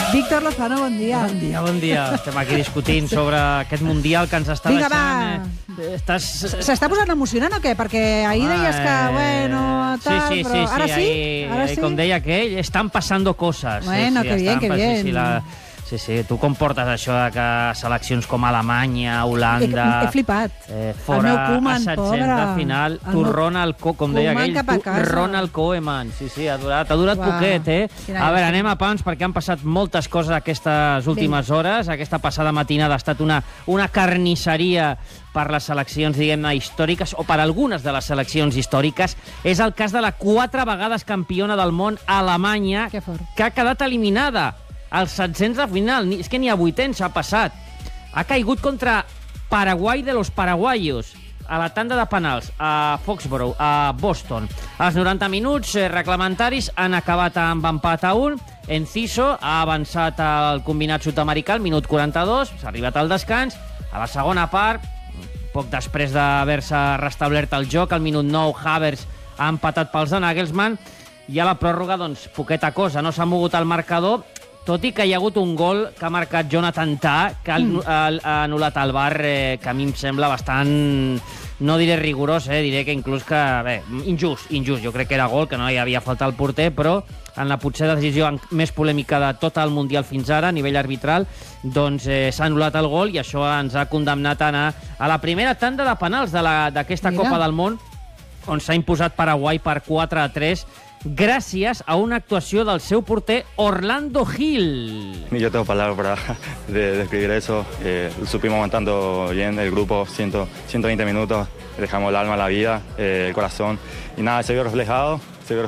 Víctor Lozano, bon dia. Bon dia, bon dia. Estem aquí discutint sobre aquest Mundial que ens està Vinga, deixant... S'està posant emocionant o què? Perquè ahir deies que, bueno, tal, sí, però ara sí? Ara sí? Com deia aquell, estan passando cosas. Bueno, que bien, que bien. Sí, tu com portes això de que seleccions com Alemanya, Holanda... He flipat. Fora Koeman, a setzents de final, tu Ronald Koeman, com deia aquell, tu Ronald Koeman. Sí, ha durat poquet, eh? A veure, anem a pams perquè han passat moltes coses aquestes últimes hores. Aquesta passada matinada ha estat una carnisseria per les seleccions, diguem-ne, històriques, o per algunes de les seleccions històriques. És el cas de la 4 vegades campiona del món, Alemanya, que ha quedat eliminada als setzents de final. És que ni a vuitens ha passat. Ha caigut contra Paraguai de los paraguayos a la tanda de penals, a Foxborough, a Boston. Als 90 minuts reglamentaris han acabat amb empat a 1. Enciso ha avançat al combinat sud-americà al minut 42. S'ha arribat al descans. A la segona part, poc després d'haver-se restablert el joc, al minut 9 Havertz ha empatat pels de Nagelsmann. I a la pròrroga, doncs, poqueta cosa. No s'ha mogut el marcador, tot i que hi ha hagut un gol que ha marcat Jonathan Tah, que ha anul·lat el VAR, que a mi em sembla bastant, no diré rigorós, diré que inclús que, bé, injust. Jo crec que era gol, que no hi havia falta al porter, però en la potser decisió més polèmica de tot el Mundial fins ara, a nivell arbitral, doncs s'ha anul·lat el gol i això ens ha condemnat a anar a la primera tanda de penals d'aquesta Copa del Món, on s'ha imposat Paraguai per 4-3, gràcies a una actuació del seu porter Orlando Gil. Yo tengo palabras para describir eso. Supimos aguantando bien el grupo, 120 minutos, dejamos el alma, la vida, el corazón. Y nada, se vio reflejado,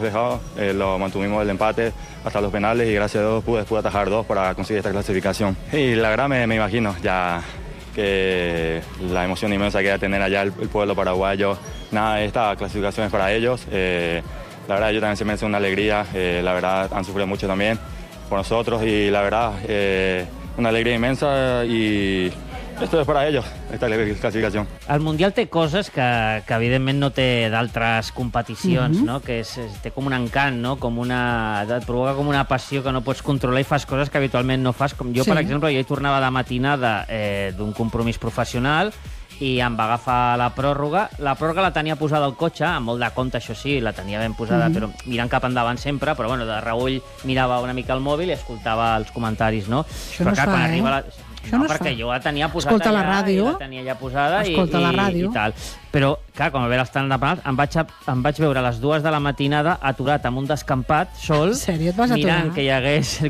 lo mantuvimos el empate hasta los penales y gracias a Dios pude atajar 2 para conseguir esta clasificación. Y la verdad me imagino ya que la emoción inmensa que va a tener allá el pueblo paraguayo. Nada, esta clasificación es para ellos. La verdad, yo también se me hace una alegría. La verdad, han sufrido mucho también por nosotros y la verdad, una alegría inmensa y esto és per a ellos, esta classificació. El Mundial té coses que evidentment no té d'altres competicions, no? Que té com un encant, no? Et provoca com una passió que no pots controlar i fas coses que habitualment no fas. Com jo, per exemple, jo hi tornava de matinada d'un compromís professional i em va agafar la pròrroga. La pròrroga la tenia posada al cotxe, amb molt de compte, això sí, la tenia ben posada, però mirant cap endavant sempre, però bueno, de reull mirava una mica el mòbil i escoltava els comentaris, no? Això no es fa, No, perquè jo la tenia posada allà, la ràdio. La tenia ja posada la ràdio. I tal. Però, clar, com a veure els tants de penals, em vaig veure a les 2 de la matinada aturat amb un descampat, sol, en sèrio, et vas aturar? mirant que hi hagués